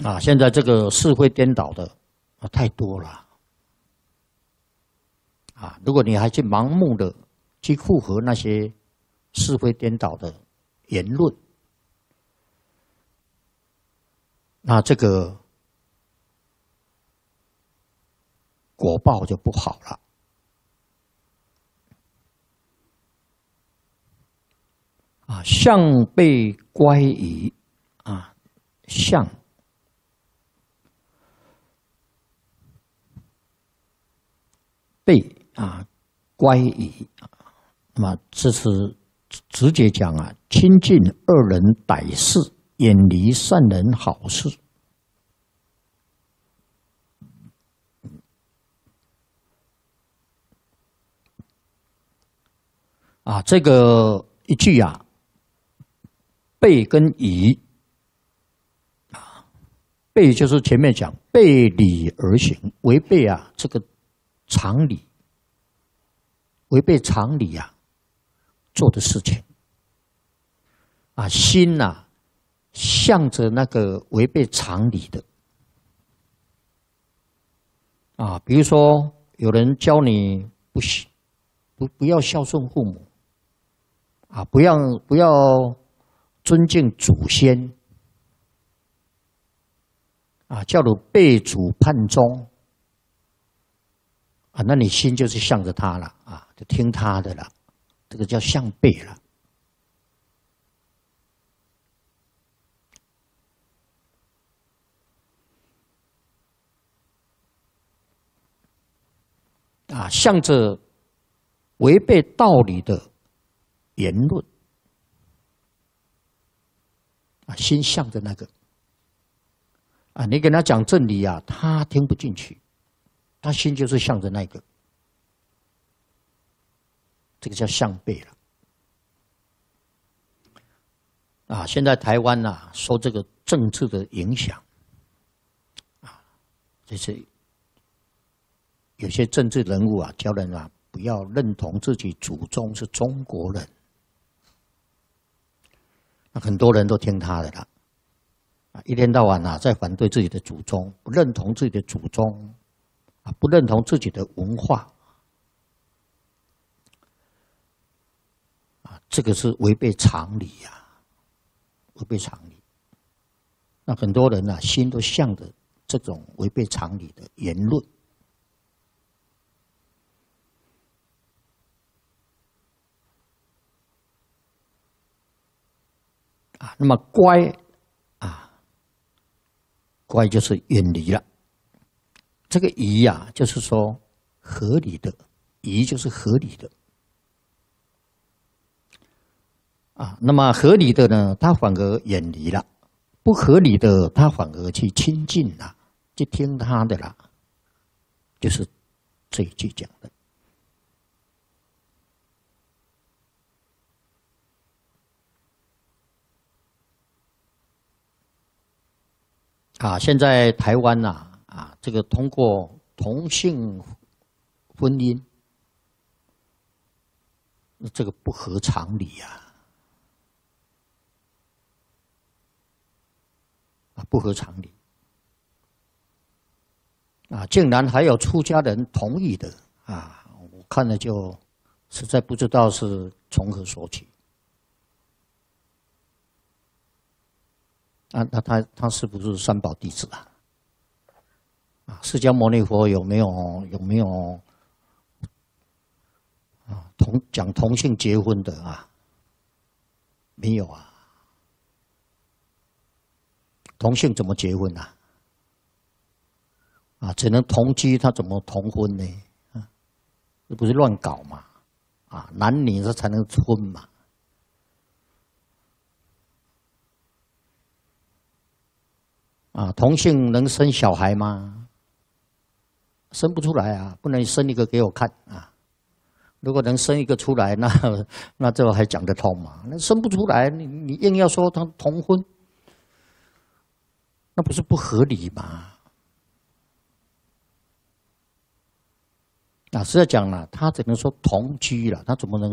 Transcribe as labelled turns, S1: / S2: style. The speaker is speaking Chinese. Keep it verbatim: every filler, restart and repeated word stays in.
S1: 啊，现在这个是非颠倒的啊太多了啊！如果你还去盲目的去附和那些是非颠倒的言论，那这个果报就不好了。啊，相被乖疑啊，相被啊乖疑啊，那么这是直接讲啊，亲近恶人歹事，远离善人好事。啊，这个一句啊。背跟疑啊，背就是前面讲背理而行，违背啊这个常理，违背常理啊做的事情啊，心呐、啊、向着那个违背常理的啊，比如说有人教你不不不要孝顺父母啊，不要不要。尊敬祖先啊，叫做背祖叛宗啊，那你心就是向着他了啊，就听他的了，这个叫向背了。啊，向着违背道理的言论。啊，心向着那个啊，你跟他讲真理啊，他听不进去，他心就是向着那个，这个叫向背了。啊，现在台湾呐、啊，受这个政治的影响，啊，就是有些政治人物啊，教人啊不要认同自己祖宗是中国人。很多人都听他的了，啊，一天到晚啊在反对自己的祖宗，不认同自己的祖宗，啊，不认同自己的文化，啊，这个是违背常理呀、啊，违背常理。那很多人啊，心都向着这种违背常理的言论。啊，那么乖啊，乖就是远离了。这个疑啊，就是说合理的，疑就是合理的啊。那么合理的呢，他反而远离了；不合理的，他反而去亲近了，去听他的了。就是这一句讲的。啊，现在台湾呐、啊，啊，这个通过同性婚姻，这个不合常理呀、啊，啊，不合常理，啊，竟然还有出家人同意的啊，我看了就实在不知道是从何说起。啊，那他他是不是三宝弟子啊？啊，释迦牟尼佛有没有有没有啊同讲同性结婚的啊？没有啊。同性怎么结婚啊？啊，只能同居，他怎么同婚呢？啊，这不是乱搞嘛？啊，男女这才能婚嘛。啊，同性能生小孩吗？生不出来啊，不能生一个给我看啊！如果能生一个出来，那那这还讲得通嘛？那生不出来，你你硬要说他同婚，那不是不合理吗？啊，实在讲了，他只能说同居了，他怎么能